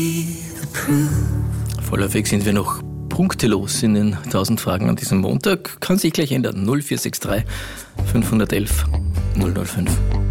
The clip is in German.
Vorläufig sind wir noch punktelos in den 1000 Fragen an diesem Montag. Kann sich gleich ändern. 0463 511 005.